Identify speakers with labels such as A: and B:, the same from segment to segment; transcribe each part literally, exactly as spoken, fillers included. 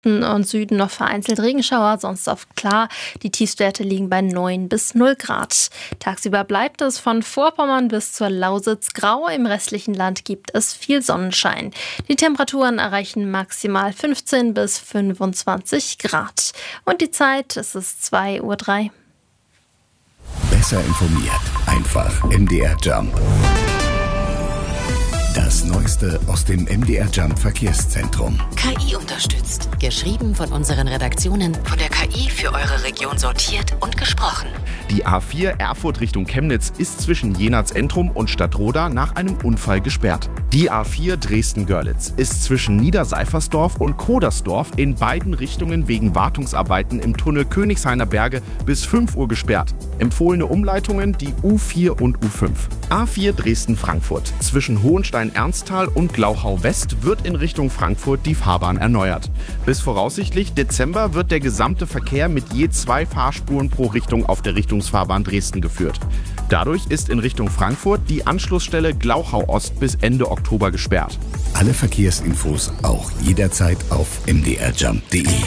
A: und Süden noch vereinzelt Regenschauer, sonst oft klar. Die Tiefstwerte liegen bei neun bis null Grad. Tagsüber bleibt es von Vorpommern bis zur Lausitz grau. Im restlichen Land gibt es viel Sonnenschein. Die Temperaturen erreichen maximal fünfzehn bis fünfundzwanzig Grad. Und die Zeit, es ist zwei Uhr drei.
B: Besser informiert, einfach M D R Jump. Das Neueste aus dem M D R Jump Verkehrszentrum.
C: K I unterstützt. Geschrieben von unseren Redaktionen, von der K I für eure Region sortiert und gesprochen.
D: Die A vier Erfurt Richtung Chemnitz ist zwischen Jenatz-Entrum und Stadtroda nach einem Unfall gesperrt. Die A vier Dresden-Görlitz ist zwischen Niederseifersdorf und Kodersdorf in beiden Richtungen wegen Wartungsarbeiten im Tunnel Königshainer Berge bis fünf Uhr gesperrt. Empfohlene Umleitungen die U vier und U fünf. A vier Dresden-Frankfurt zwischen Hohenstein-Ernsthal und Glauchau-West wird in Richtung Frankfurt die Fahrbahn erneuert. Bis voraussichtlich Dezember wird der gesamte Verkehr mit je zwei Fahrspuren pro Richtung auf der Richtungsfahrbahn Dresden geführt. Dadurch ist in Richtung Frankfurt die Anschlussstelle Glauchau-Ost bis Ende Oktober gesperrt.
B: Alle Verkehrsinfos auch jederzeit auf m d r jump punkt d e.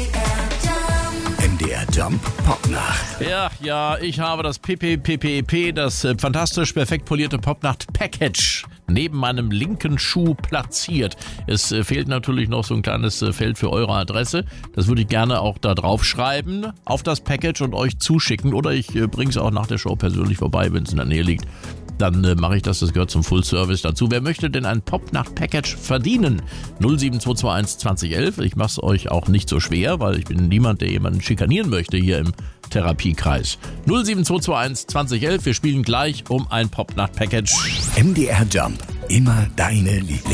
B: M D R Jump Popnacht.
E: Ja, ja, ich habe das P P P P P, das äh, fantastisch perfekt polierte Popnacht-Package neben meinem linken Schuh platziert. Es äh, fehlt natürlich noch so ein kleines äh, Feld für eure Adresse. Das würde ich gerne auch da drauf schreiben, auf das Package und euch zuschicken. Oder ich äh, bringe es auch nach der Show persönlich vorbei, wenn es in der Nähe liegt. Dann äh, mache ich das, das gehört zum Full-Service dazu. Wer möchte denn ein Popnacht-Package verdienen? null sieben zwei zwei eins zwanzig elf. Ich mache es euch auch nicht so schwer, weil ich bin niemand, der jemanden schikanieren möchte hier im Therapiekreis. null sieben zwei zwei eins zwanzig elf. Wir spielen gleich um ein Popnacht-Package.
B: M D R Jump. Immer deine Lieblings.